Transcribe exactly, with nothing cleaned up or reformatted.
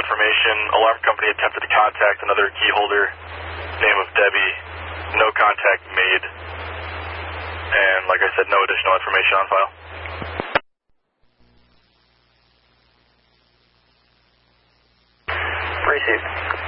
information. Alarm company attempted to contact another key holder, name of Debbie. No contact made. And like I said, no additional information on file. Received.